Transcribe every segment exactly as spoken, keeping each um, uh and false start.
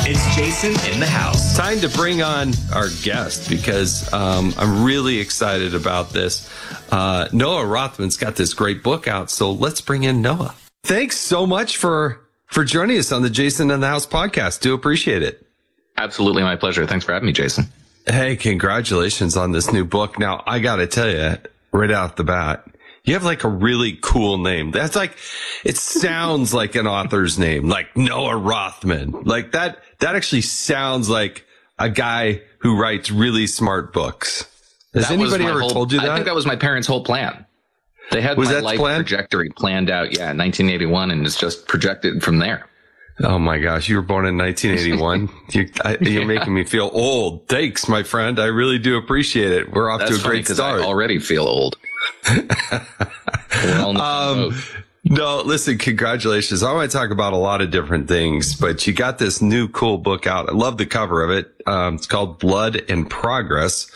It's Jason in the house. Time to bring on our guest because um, I'm really excited about this. Uh, Noah Rothman's got this great book out, so let's bring in Noah. Thanks so much for for joining us on the Jason in the House podcast. Do appreciate it. Absolutely my pleasure. Thanks for having me, Jason. Hey, congratulations on this new book. Now, I got to tell you right off the bat, you have like a really cool name. That's like, it sounds like an author's name, like Noah Rothman. Like that, that actually sounds like a guy who writes really smart books. Has That was anybody my ever whole- told you that? I think that was my parents' whole plan. They had Was my that the life plan? trajectory planned out, yeah, in nineteen eighty-one, and it's just projected from there. Oh my gosh, you were born in nineteen eighty-one. you, I, you're Yeah. making me feel old. Thanks, my friend. I really do appreciate it. We're off That's to a funny great because start. I already feel old. We're all in the same Um, boat. No, listen, congratulations. I want to talk about a lot of different things, but you got this new cool book out. I love the cover of it. Um, it's called Blood and Progress.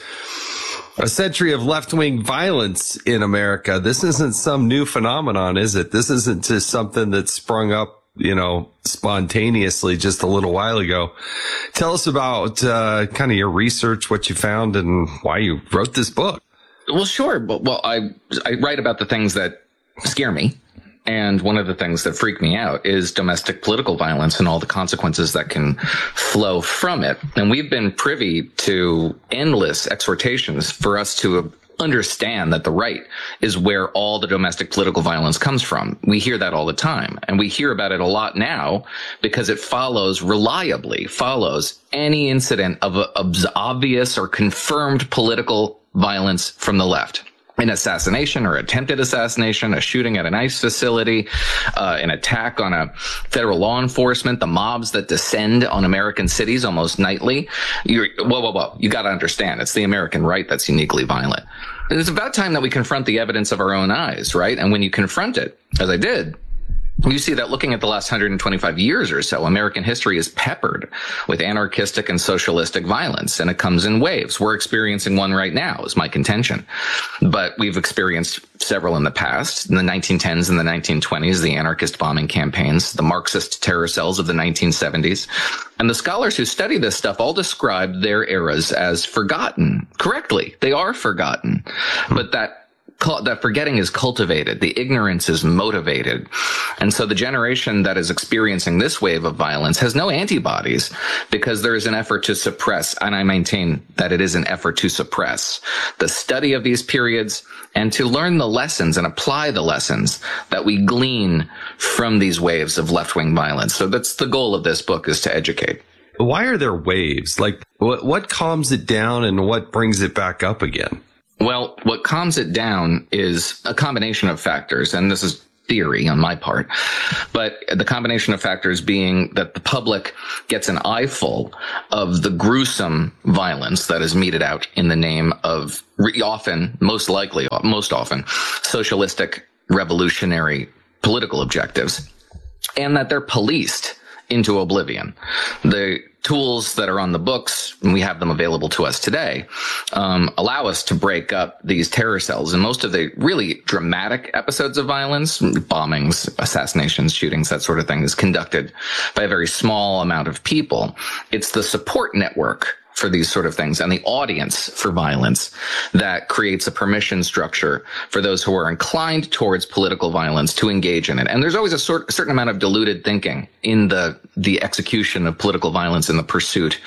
A century of left-wing violence in America. This isn't some new phenomenon, is it? This isn't just something that sprung up, you know, spontaneously just a little while ago. Tell us about uh, kind of your research, what you found, and why you wrote this book. Well, sure. But, well, I I write about the things that scare me. And one of the things that freak me out is domestic political violence and all the consequences that can flow from it. And we've been privy to endless exhortations for us to understand that the right is where all the domestic political violence comes from. We hear that all the time. And we hear about it a lot now because it follows reliably, follows any incident of, a, of obvious or confirmed political violence from the left. An assassination or attempted assassination, a shooting at an ICE facility, uh, an attack on a federal law enforcement, the mobs that descend on American cities almost nightly. You're, whoa, whoa, whoa. You got to understand. It's the American right that's uniquely violent. It's about time that we confront the evidence of our own eyes, right? And when you confront it, as I did, you see that looking at the last one hundred twenty-five years or so, American history is peppered with anarchistic and socialistic violence, and it comes in waves. We're experiencing one right now, is my contention. But we've experienced several in the past. In the nineteen tens and the nineteen twenties, the anarchist bombing campaigns, the Marxist terror cells of the nineteen seventies. And the scholars who study this stuff all describe their eras as forgotten. Correctly, they are forgotten. But that that forgetting is cultivated. The ignorance is motivated. And so the generation that is experiencing this wave of violence has no antibodies because there is an effort to suppress. And I maintain that it is an effort to suppress the study of these periods and to learn the lessons and apply the lessons that we glean from these waves of left-wing violence. So that's the goal of this book, is to educate. Why are there waves? Like, what, what calms it down and what brings it back up again? Well, what calms it down is a combination of factors, and this is theory on my part, but the combination of factors being that the public gets an eyeful of the gruesome violence that is meted out in the name of often, most likely, most often, socialistic, revolutionary political objectives, and that they're policed into oblivion. The tools that are on the books, and we have them available to us today, um, allow us to break up these terror cells. And most of the really dramatic episodes of violence, bombings, assassinations, shootings, that sort of thing, is conducted by a very small amount of people. It's the support network for these sort of things and the audience for violence that creates a permission structure for those who are inclined towards political violence to engage in it. And there's always a, sort, a certain amount of diluted thinking in the the execution of political violence in the pursuit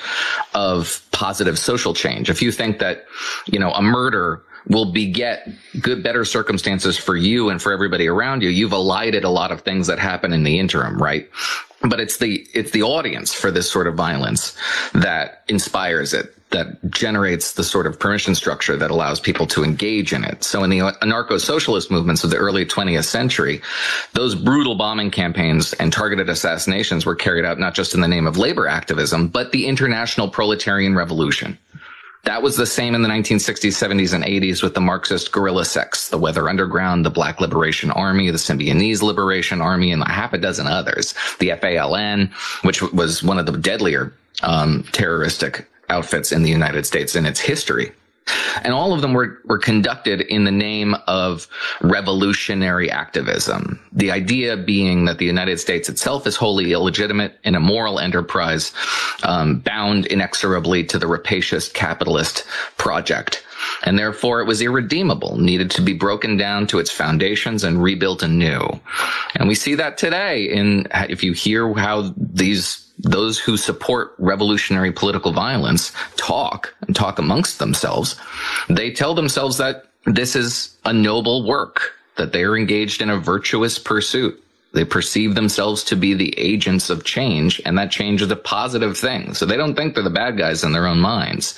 of positive social change. If you think that, you know, a murder will beget good, better circumstances for you and for everybody around you, you've elided a lot of things that happen in the interim, right? But it's the, it's the audience for this sort of violence that inspires it, that generates the sort of permission structure that allows people to engage in it. So in the anarcho-socialist movements of the early twentieth century, those brutal bombing campaigns and targeted assassinations were carried out not just in the name of labor activism, but the international proletarian revolution. That was the same in the nineteen sixties, seventies, and eighties with the Marxist guerrilla sects, the Weather Underground, the Black Liberation Army, the Symbionese Liberation Army, and a half a dozen others. The F A L N, which was one of the deadlier um, terroristic outfits in the United States in its history. And all of them were, were conducted in the name of revolutionary activism. The idea being that the United States itself is wholly illegitimate and a moral enterprise, um, bound inexorably to the rapacious capitalist project. And therefore it was irredeemable, needed to be broken down to its foundations and rebuilt anew. And we see that today in, if you hear how these, those who support revolutionary political violence talk and talk amongst themselves, they tell themselves that this is a noble work, that they are engaged in a virtuous pursuit. They perceive themselves to be the agents of change, and that change is a positive thing. So they don't think they're the bad guys in their own minds.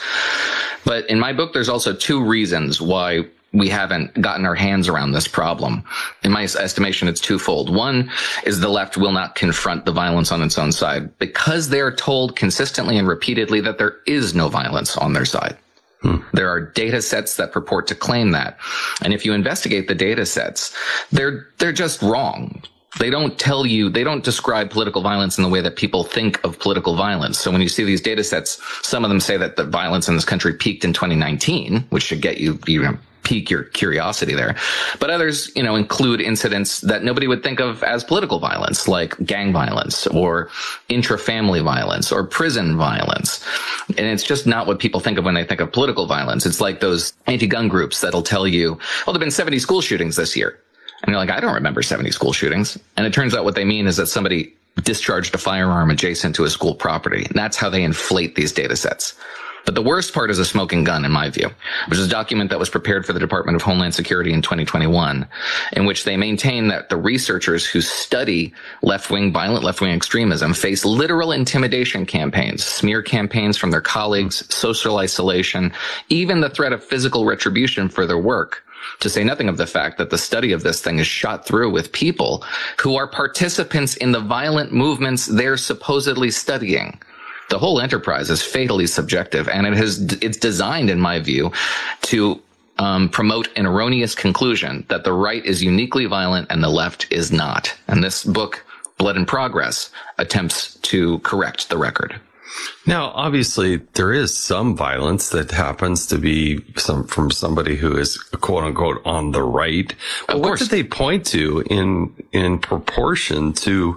But in my book, there's also two reasons why we haven't gotten our hands around this problem. In my estimation, it's twofold. One is the left will not confront the violence on its own side because they are told consistently and repeatedly that there is no violence on their side. Hmm. There are data sets that purport to claim that. And if you investigate the data sets, they're, they're just wrong. They don't tell you, they don't describe political violence in the way that people think of political violence. So when you see these data sets, some of them say that the violence in this country peaked in twenty nineteen, which should get you, you know, pique your curiosity there. But others, you know, include incidents that nobody would think of as political violence, like gang violence or intra-family violence or prison violence. And it's just not what people think of when they think of political violence. It's like those anti-gun groups that'll tell you, well, there've been seventy school shootings this year. And you're like, I don't remember seventy school shootings. And it turns out what they mean is that somebody discharged a firearm adjacent to a school property. And that's how they inflate these data sets. But the worst part is a smoking gun, in my view, which is a document that was prepared for the Department of Homeland Security in twenty twenty-one, in which they maintain that the researchers who study left-wing, violent left-wing extremism face literal intimidation campaigns, smear campaigns from their colleagues, social isolation, even the threat of physical retribution for their work. To say nothing of the fact that the study of this thing is shot through with people who are participants in the violent movements they're supposedly studying. The whole enterprise is fatally subjective, and it has, it's designed, in my view, to um, promote an erroneous conclusion that the right is uniquely violent and the left is not. And this book, Blood and Progress, attempts to correct the record. Now, obviously, there is some violence that happens to be some from somebody who is quote unquote on the right. But what did they point to in in proportion to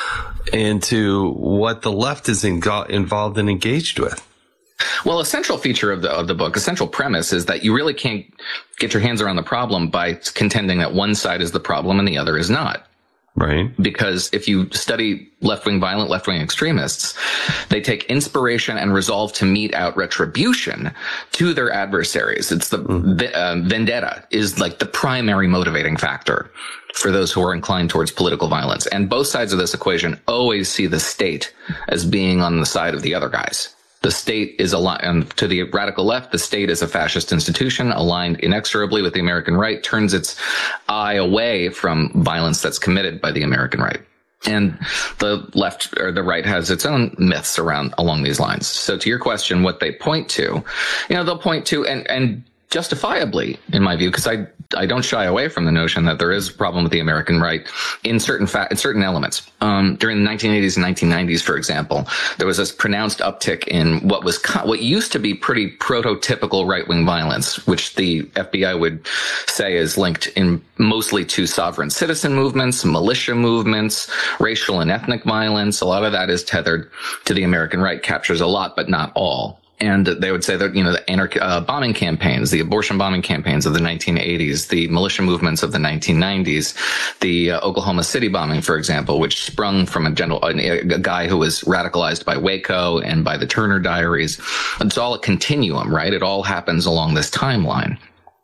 and to what the left is in, involved and engaged with? Well, a central feature of the of the book, a central premise, is that you really can't get your hands around the problem by contending that one side is the problem and the other is not. Right. Because if you study left-wing violent, left-wing extremists, they take inspiration and resolve to mete out retribution to their adversaries. It's the mm-hmm. uh, vendetta is like the primary motivating factor for those who are inclined towards political violence. And both sides of this equation always see the state as being on the side of the other guys. The state is aligned, and to the radical left, the state is a fascist institution aligned inexorably with the American right, turns its eye away from violence that's committed by the American right. And the left or the right has its own myths around along these lines. So to your question, what they point to, you know, they'll point to, and, and justifiably, in my view, because I, I don't shy away from the notion that there is a problem with the American right in certain fa- in certain elements. Um, during the nineteen eighties and nineteen nineties, for example, there was this pronounced uptick in what was co- what used to be pretty prototypical right-wing violence, which the F B I would say is linked in mostly to sovereign citizen movements, militia movements, racial and ethnic violence. A lot of that is tethered to the American right, captures a lot, but not all. And they would say that, you know, the anarch- uh, bombing campaigns, the abortion bombing campaigns of the nineteen eighties, the militia movements of the nineteen nineties, the uh, Oklahoma City bombing, for example, which sprung from a, general, a, a guy who was radicalized by Waco and by the Turner Diaries. It's all a continuum, right? It all happens along this timeline.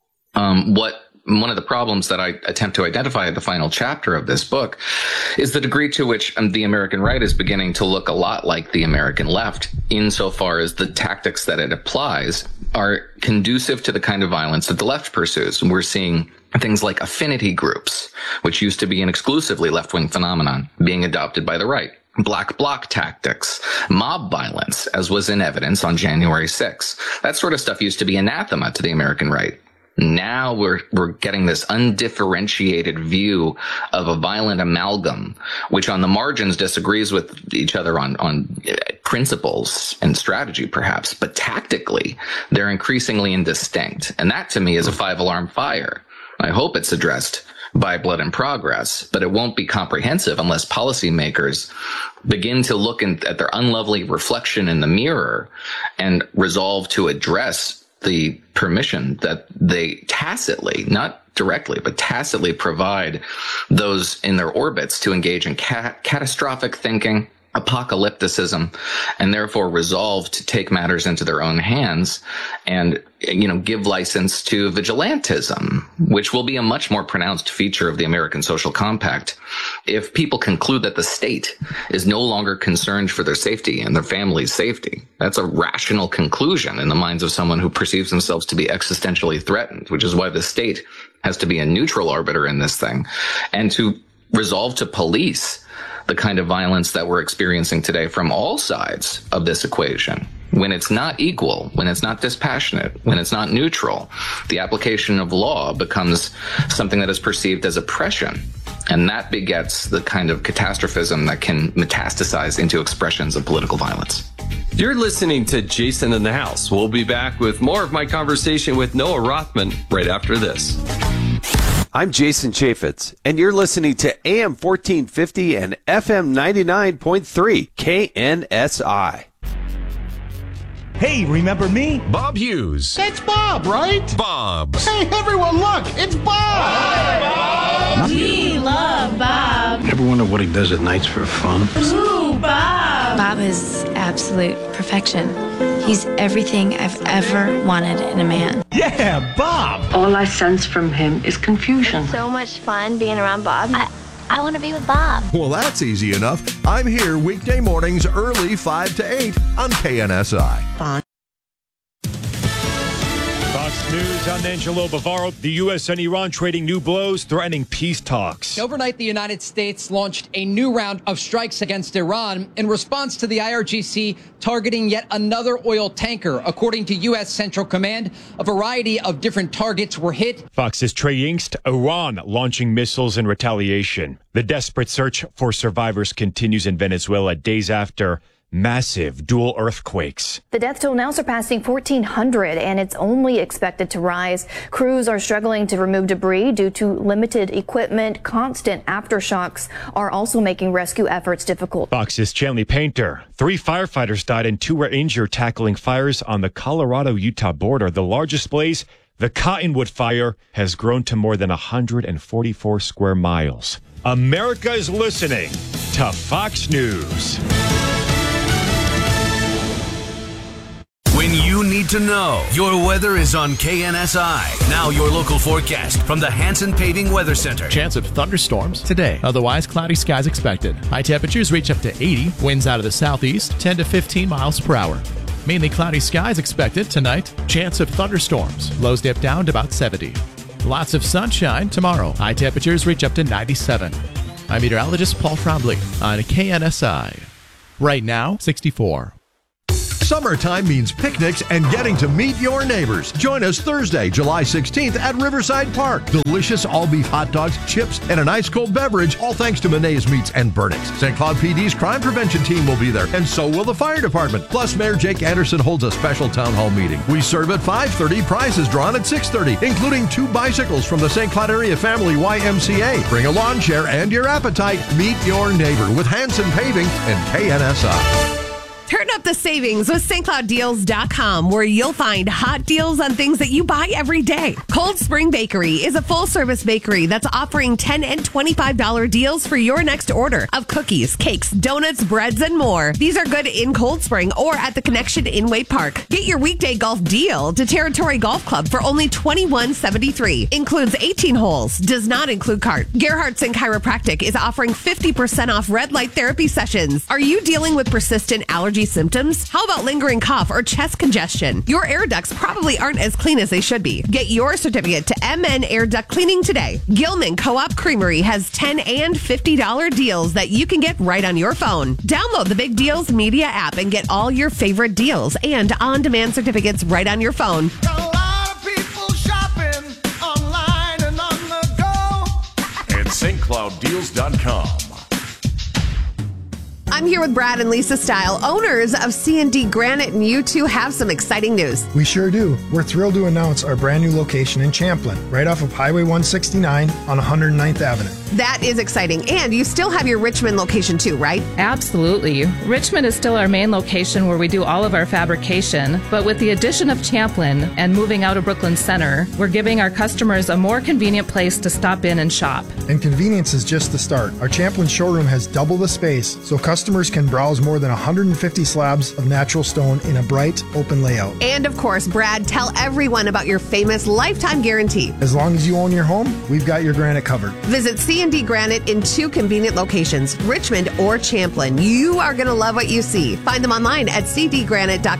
Um, what One of the problems that I attempt to identify at the final chapter of this book is the degree to which um, the American right is beginning to look a lot like the American left, insofar as the tactics that it applies are conducive to the kind of violence that the left pursues. And we're seeing things like affinity groups, which used to be an exclusively left-wing phenomenon, being adopted by the right. Black bloc tactics, mob violence, as was in evidence on January sixth. That sort of stuff used to be anathema to the American right. Now we're we're getting this undifferentiated view of a violent amalgam, which on the margins disagrees with each other on on principles and strategy, perhaps, but tactically, they're increasingly indistinct. And that, to me, is a five-alarm fire. I hope it's addressed by Blood and Progress, but it won't be comprehensive unless policymakers begin to look in, at their unlovely reflection in the mirror and resolve to address the permission that they tacitly, not directly, but tacitly provide those in their orbits to engage in ca- catastrophic thinking, apocalypticism, and therefore resolve to take matters into their own hands and, you know, give license to vigilantism, which will be a much more pronounced feature of the American social compact. If people conclude that the state is no longer concerned for their safety and their family's safety, that's a rational conclusion in the minds of someone who perceives themselves to be existentially threatened, which is why the state has to be a neutral arbiter in this thing, and to resolve to police the kind of violence that we're experiencing today from all sides of this equation. When it's not equal, when it's not dispassionate, when it's not neutral, the application of law becomes something that is perceived as oppression. And that begets the kind of catastrophism that can metastasize into expressions of political violence. You're listening to Jason in the House. We'll be back with more of my conversation with Noah Rothman right after this. I'm Jason Chaffetz, and you're listening to A M fourteen fifty and F M ninety-nine point three K N S I. Hey, remember me? Bob Hughes. It's Bob, right? Bob. Hey, everyone, look, it's Bob! Hi, Bob! We love Bob. Ever wonder what he does at nights for fun? Ooh, Bob! Bob is absolute perfection. He's everything I've ever wanted in a man. Yeah, Bob! All I sense from him is confusion. So much fun being around Bob. I, I want to be with Bob. Well, that's easy enough. I'm here weekday mornings early five to eight on K N S I. Fun. Fox News, I'm Angelo Bavaro. The U S and Iran trading new blows, threatening peace talks. Overnight, the United States launched a new round of strikes against Iran in response to the I R G C targeting yet another oil tanker. According to U S Central Command, a variety of different targets were hit. Fox's Trey Yingst, Iran launching missiles in retaliation. The desperate search for survivors continues in Venezuela days after massive dual earthquakes. The death toll now surpassing fourteen hundred, and it's only expected to rise. Crews are struggling to remove debris due to limited equipment. Constant aftershocks are also making rescue efforts difficult. Fox's Chanley Painter. Three firefighters died and two were injured tackling fires on the Colorado-Utah border. The largest blaze, the Cottonwood Fire, has grown to more than one hundred forty-four square miles. America is listening to Fox News. When you need to know, your weather is on K N S I. Now your local forecast from the Hanson Paving Weather Center. Chance of thunderstorms today. Otherwise, cloudy skies expected. High temperatures reach up to eighty. Winds out of the southeast, ten to fifteen miles per hour. Mainly cloudy skies expected tonight. Chance of thunderstorms. Lows dip down to about seventy. Lots of sunshine tomorrow. High temperatures reach up to ninety-seven. I'm meteorologist Paul Trombley on K N S I. Right now, sixty-four. Summertime means picnics and getting to meet your neighbors. Join us Thursday, July sixteenth at Riverside Park. Delicious all-beef hot dogs, chips, and an ice-cold beverage, all thanks to Monet's Meats and Burnings. Saint Cloud P D's crime prevention team will be there, and so will the fire department. Plus, Mayor Jake Anderson holds a special town hall meeting. We serve at five thirty, prizes drawn at six thirty, including two bicycles from the Saint Cloud Area Family Y M C A. Bring a lawn chair and your appetite. Meet your neighbor with Hanson Paving and K N S I. Turn up the savings with St Cloud Deals dot com, where you'll find hot deals on things that you buy every day. Cold Spring Bakery is a full-service bakery that's offering ten dollars and twenty-five dollars deals for your next order of cookies, cakes, donuts, breads, and more. These are good in Cold Spring or at the Connection in Waite Park. Get your weekday golf deal to Territory Golf Club for only twenty-one seventy-three. Includes eighteen holes. Does not include cart. Gerhardt's and Chiropractic is offering fifty percent off red light therapy sessions. Are you dealing with persistent allergy symptoms? How about lingering cough or chest congestion? Your air ducts probably aren't as clean as they should be. Get your certificate to M N Air Duct Cleaning today. Gilman Co-op Creamery has ten dollars and fifty dollars deals that you can get right on your phone. Download the Big Deals Media app and get all your favorite deals and on-demand certificates right on your phone. A lot of people shopping online and on the go. And St Cloud Deals dot com. I'm here with Brad and Lisa Style, owners of C and D Granite, and you two have some exciting news. We sure do. We're thrilled to announce our brand new location in Champlin, right off of Highway one sixty-nine on one hundred ninth Avenue. That is exciting. And you still have your Richmond location too, right? Absolutely. Richmond is still our main location where we do all of our fabrication, but with the addition of Champlin and moving out of Brooklyn Center, we're giving our customers a more convenient place to stop in and shop. And convenience is just the start. Our Champlin showroom has double the space, so customers can browse more than one hundred fifty slabs of natural stone in a bright, open layout. And of course, Brad, tell everyone about your famous lifetime guarantee. As long as you own your home, we've got your granite covered. Visit C and D Granite in two convenient locations, Richmond or Champlin. You are going to love what you see. Find them online at c d granite dot